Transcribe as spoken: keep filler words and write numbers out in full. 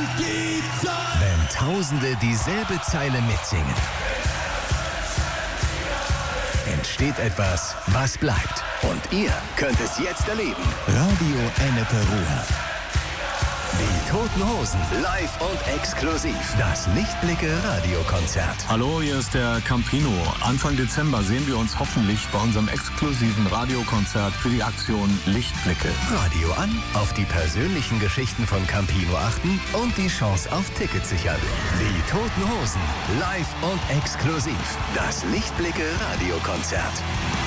die Zeit. Wenn Tausende dieselbe Zeile mitsingen, entsteht etwas, was bleibt. Und ihr könnt es jetzt erleben. Radio Ennepe-Ruhr. Die Toten Hosen, live und exklusiv. Das Lichtblicke-Radiokonzert. Hallo, hier ist der Campino. Anfang Dezember sehen wir uns hoffentlich bei unserem exklusiven Radiokonzert für die Aktion Lichtblicke. Radio an, auf die persönlichen Geschichten von Campino achten und die Chance auf Tickets sichern. Die Toten Hosen, live und exklusiv. Das Lichtblicke-Radiokonzert.